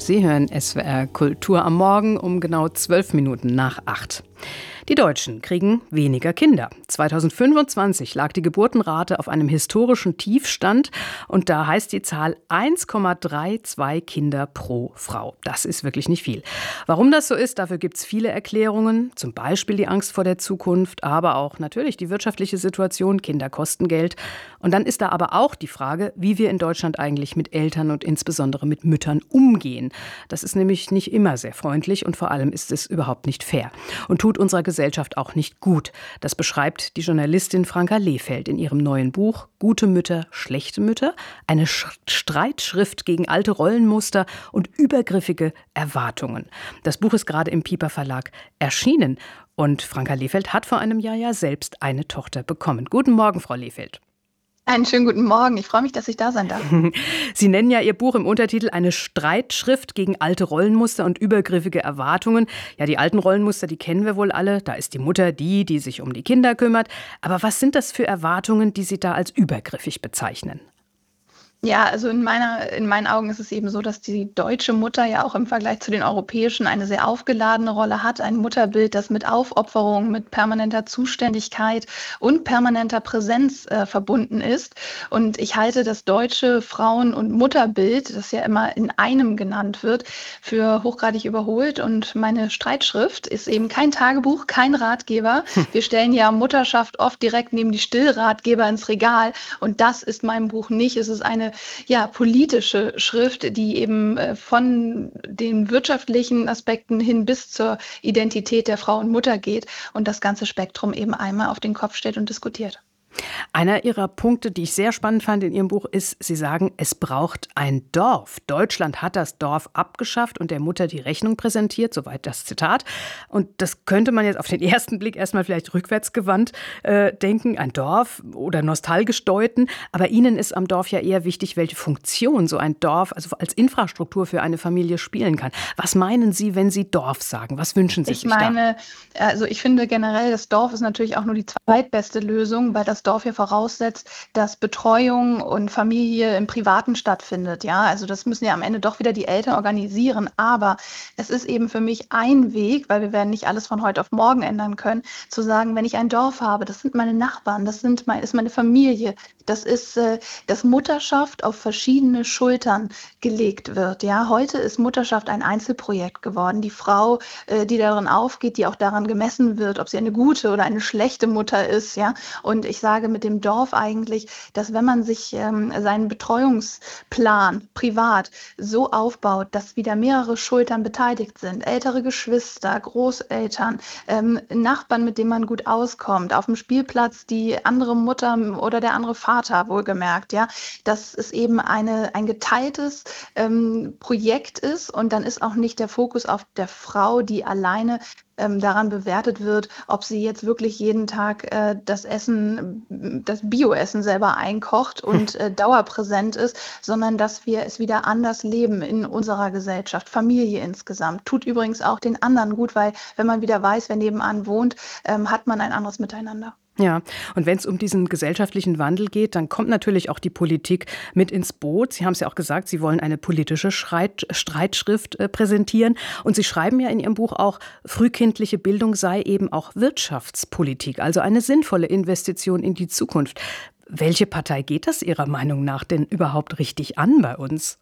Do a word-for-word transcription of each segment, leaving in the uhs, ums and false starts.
Sie hören S W R Kultur am Morgen um genau zwölf Minuten nach acht. Die Deutschen kriegen weniger Kinder. zweitausendfünfundzwanzig lag die Geburtenrate auf einem historischen Tiefstand und da heißt die Zahl eins Komma zweiunddreißig Kinder pro Frau. Das ist wirklich nicht viel. Warum das so ist, dafür gibt es viele Erklärungen. Zum Beispiel die Angst vor der Zukunft, aber auch natürlich die wirtschaftliche Situation, Kinder kosten Geld. Und dann ist da aber auch die Frage, wie wir in Deutschland eigentlich mit Eltern und insbesondere mit Müttern umgehen. Das ist nämlich nicht immer sehr freundlich und vor allem ist es überhaupt nicht fair und tut unserer Gesellschaft auch nicht gut. Das beschreibt die Journalistin Franka Lehfeldt in ihrem neuen Buch Gute Mütter, schlechte Mütter, eine Sch- Streitschrift gegen alte Rollenmuster und übergriffige Erwartungen. Das Buch ist gerade im Piper Verlag erschienen und Franka Lehfeldt hat vor einem Jahr ja selbst eine Tochter bekommen. Guten Morgen, Frau Lehfeldt. Einen schönen guten Morgen. Ich freue mich, dass ich da sein darf. Sie nennen ja Ihr Buch im Untertitel eine Streitschrift gegen alte Rollenmuster und übergriffige Erwartungen. Ja, die alten Rollenmuster, die kennen wir wohl alle. Da ist die Mutter die, die sich um die Kinder kümmert. Aber was sind das für Erwartungen, die Sie da als übergriffig bezeichnen? Ja, also in meiner, in meinen Augen ist es eben so, dass die deutsche Mutter ja auch im Vergleich zu den europäischen eine sehr aufgeladene Rolle hat. Ein Mutterbild, das mit Aufopferung, mit permanenter Zuständigkeit und permanenter Präsenz äh, verbunden ist. Und ich halte das deutsche Frauen- und Mutterbild, das ja immer in einem genannt wird, für hochgradig überholt. Und meine Streitschrift ist eben kein Tagebuch, kein Ratgeber. Wir stellen ja Mutterschaft oft direkt neben die Stillratgeber ins Regal. Und das ist mein Buch nicht. Es ist eine ja, politische Schrift, die eben äh, von den wirtschaftlichen Aspekten hin bis zur Identität der Frau und Mutter geht und das ganze Spektrum eben einmal auf den Kopf stellt und diskutiert. Einer Ihrer Punkte, die ich sehr spannend fand in Ihrem Buch, ist, Sie sagen, es braucht ein Dorf. Deutschland hat das Dorf abgeschafft und der Mutter die Rechnung präsentiert, soweit das Zitat. Und das könnte man jetzt auf den ersten Blick erstmal vielleicht rückwärtsgewandt äh, denken, ein Dorf oder nostalgisch deuten. Aber Ihnen ist am Dorf ja eher wichtig, welche Funktion so ein Dorf also als Infrastruktur für eine Familie spielen kann. Was meinen Sie, wenn Sie Dorf sagen? Was wünschen Sie Ich sich meine, also ich finde generell, das Dorf ist natürlich auch nur die zweitbeste Lösung, weil das Dorf ja voraussetzt, dass Betreuung und Familie im Privaten stattfindet. Ja, also das müssen ja am Ende doch wieder die Eltern organisieren. Aber es ist eben für mich ein Weg, weil wir werden nicht alles von heute auf morgen ändern können, zu sagen, wenn ich ein Dorf habe, das sind meine Nachbarn, das sind mein, ist meine Familie, das ist, äh, dass Mutterschaft auf verschiedene Schultern gelegt wird. Ja, heute ist Mutterschaft ein Einzelprojekt geworden. Die Frau, äh, die darin aufgeht, die auch daran gemessen wird, ob sie eine gute oder eine schlechte Mutter ist. Ja, und ich sage mit dem Dorf eigentlich, dass wenn man sich ähm, seinen Betreuungsplan privat so aufbaut, dass wieder mehrere Schultern beteiligt sind, ältere Geschwister, Großeltern, ähm, Nachbarn, mit denen man gut auskommt, auf dem Spielplatz die andere Mutter oder der andere Vater, wohlgemerkt, ja, dass es eben eine, ein geteiltes ähm, Projekt ist und dann ist auch nicht der Fokus auf der Frau, die alleine ähm, daran bewertet wird, ob sie jetzt wirklich jeden Tag äh, das Essen, das Bioessen selber einkocht und äh, dauerpräsent ist, sondern dass wir es wieder anders leben in unserer Gesellschaft, Familie insgesamt. Tut übrigens auch den anderen gut, weil wenn man wieder weiß, wer nebenan wohnt, ähm, hat man ein anderes Miteinander. Ja, und wenn es um diesen gesellschaftlichen Wandel geht, dann kommt natürlich auch die Politik mit ins Boot. Sie haben es ja auch gesagt, Sie wollen eine politische Schreit- Streitschrift äh, präsentieren. Und Sie schreiben ja in Ihrem Buch auch, frühkindliche Bildung sei eben auch Wirtschaftspolitik, also eine sinnvolle Investition in die Zukunft. Welche Partei geht das Ihrer Meinung nach denn überhaupt richtig an bei uns?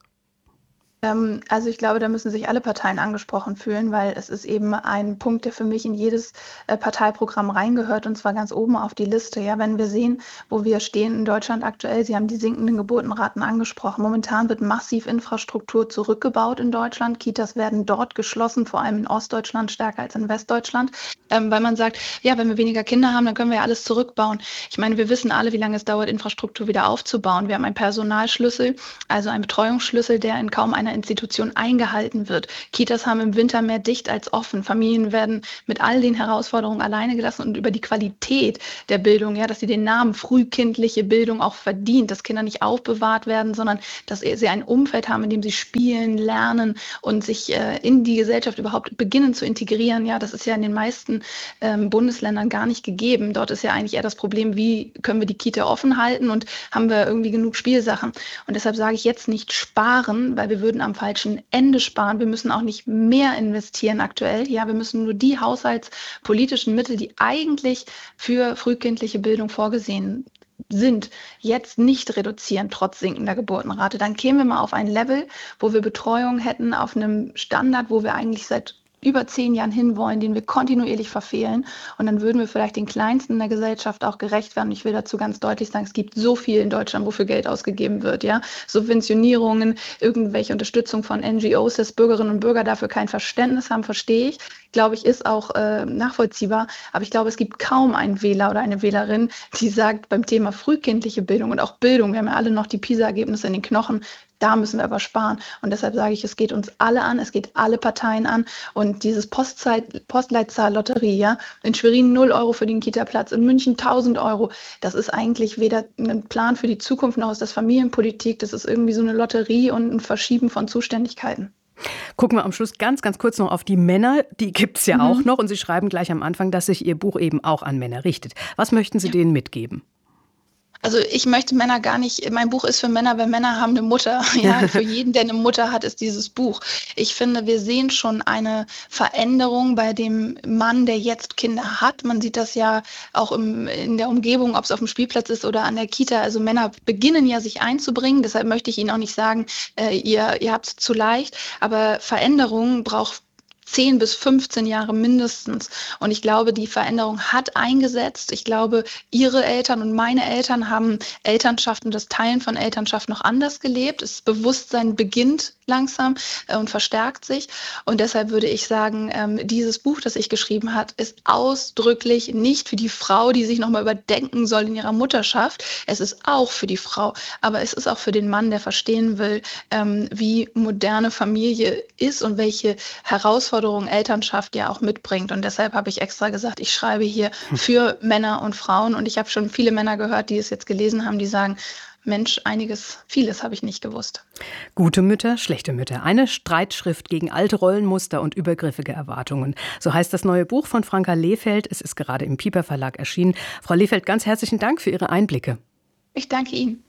Ähm, also ich glaube, da müssen sich alle Parteien angesprochen fühlen, weil es ist eben ein Punkt, der für mich in jedes äh, Parteiprogramm reingehört und zwar ganz oben auf die Liste. Ja, wenn wir sehen, wo wir stehen in Deutschland aktuell, Sie haben die sinkenden Geburtenraten angesprochen. Momentan wird massiv Infrastruktur zurückgebaut in Deutschland. Kitas werden dort geschlossen, vor allem in Ostdeutschland stärker als in Westdeutschland, ähm, weil man sagt, ja, wenn wir weniger Kinder haben, dann können wir ja alles zurückbauen. Ich meine, wir wissen alle, wie lange es dauert, Infrastruktur wieder aufzubauen. Wir haben einen Personalschlüssel, also einen Betreuungsschlüssel, der in kaum einer Institution eingehalten wird. Kitas haben im Winter mehr dicht als offen. Familien werden mit all den Herausforderungen alleine gelassen und über die Qualität der Bildung, ja, dass sie den Namen frühkindliche Bildung auch verdient, dass Kinder nicht aufbewahrt werden, sondern dass sie ein Umfeld haben, in dem sie spielen, lernen und sich äh, in die Gesellschaft überhaupt beginnen zu integrieren. Ja, das ist ja in den meisten ähm, Bundesländern gar nicht gegeben. Dort ist ja eigentlich eher das Problem, wie können wir die Kita offen halten und haben wir irgendwie genug Spielsachen. Und deshalb sage ich jetzt nicht sparen, weil wir würden am falschen Ende sparen. Wir müssen auch nicht mehr investieren aktuell. Ja, wir müssen nur die haushaltspolitischen Mittel, die eigentlich für frühkindliche Bildung vorgesehen sind, jetzt nicht reduzieren, trotz sinkender Geburtenrate. Dann kämen wir mal auf ein Level, wo wir Betreuung hätten auf einem Standard, wo wir eigentlich seit über zehn Jahren hinwollen, den wir kontinuierlich verfehlen. Und dann würden wir vielleicht den Kleinsten in der Gesellschaft auch gerecht werden. Ich will dazu ganz deutlich sagen, es gibt so viel in Deutschland, wofür Geld ausgegeben wird. Ja? Subventionierungen, irgendwelche Unterstützung von N G Os, dass Bürgerinnen und Bürger dafür kein Verständnis haben, verstehe ich. Glaube ich, ist auch äh, nachvollziehbar. Aber ich glaube, es gibt kaum einen Wähler oder eine Wählerin, die sagt, beim Thema frühkindliche Bildung und auch Bildung, wir haben ja alle noch die PISA-Ergebnisse in den Knochen, da müssen wir aber sparen. Und deshalb sage ich, es geht uns alle an, es geht alle Parteien an. Und dieses Postzeit, Postleitzahl-Lotterie, ja, in Schwerin null Euro für den Kita-Platz, in München tausend Euro, das ist eigentlich weder ein Plan für die Zukunft noch ist das Familienpolitik, das ist irgendwie so eine Lotterie und ein Verschieben von Zuständigkeiten. Gucken wir am Schluss ganz, ganz kurz noch auf die Männer. Die gibt es ja mhm. auch noch. Und Sie schreiben gleich am Anfang, dass sich Ihr Buch eben auch an Männer richtet. Was möchten Sie ja. denen mitgeben? Also ich möchte Männer gar nicht, mein Buch ist für Männer, weil Männer haben eine Mutter. Ja, für jeden, der eine Mutter hat, ist dieses Buch. Ich finde, wir sehen schon eine Veränderung bei dem Mann, der jetzt Kinder hat. Man sieht das ja auch im, in der Umgebung, ob es auf dem Spielplatz ist oder an der Kita. Also Männer beginnen ja, sich einzubringen. Deshalb möchte ich Ihnen auch nicht sagen, äh, ihr, ihr habt es zu leicht. Aber Veränderung braucht zehn bis fünfzehn Jahre mindestens. Und ich glaube, die Veränderung hat eingesetzt. Ich glaube, Ihre Eltern und meine Eltern haben Elternschaft und das Teilen von Elternschaft noch anders gelebt. Das Bewusstsein beginnt langsam äh, und verstärkt sich. Und deshalb würde ich sagen, ähm, dieses Buch, das ich geschrieben habe, ist ausdrücklich nicht für die Frau, die sich nochmal überdenken soll in ihrer Mutterschaft. Es ist auch für die Frau, aber es ist auch für den Mann, der verstehen will, ähm, wie moderne Familie ist und welche Herausforderungen Elternschaft ja auch mitbringt. Und deshalb habe ich extra gesagt, ich schreibe hier für Männer und Frauen. Und ich habe schon viele Männer gehört, die es jetzt gelesen haben, die sagen, Mensch, einiges, vieles habe ich nicht gewusst. Gute Mütter, schlechte Mütter. Eine Streitschrift gegen alte Rollenmuster und übergriffige Erwartungen. So heißt das neue Buch von Franka Lehfeldt. Es ist gerade im Piper Verlag erschienen. Frau Lehfeldt, ganz herzlichen Dank für Ihre Einblicke. Ich danke Ihnen.